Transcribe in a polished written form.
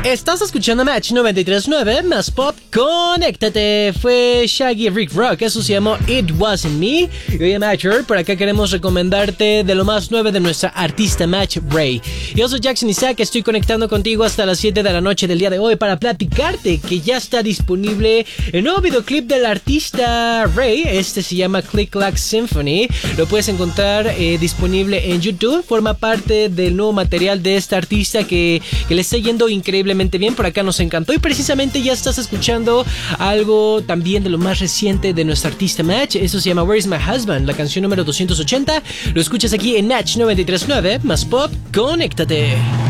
Estás escuchando Match 93.9 más pop, conéctate. Fue Shaggy Rick Rock, eso se llamó It Wasn't Me. Y hoy en Matcher, por acá queremos recomendarte de lo más nuevo de nuestra artista Match Ray. Yo soy Jackson Isaac, estoy conectando contigo hasta las 7 de la noche del día de hoy para platicarte que ya está disponible el nuevo videoclip del artista Ray. Este se llama Click Clack Symphony. Lo puedes encontrar disponible en YouTube. Forma parte del nuevo material de este artista que le está yendo increíblemente bien. Por acá nos encantó y precisamente ya estás escuchando algo también de lo más reciente de nuestra artista Match. Eso se llama Where's My Husband, la canción número 280. Lo escuchas aquí en Match 93.9 más pop, conéctate.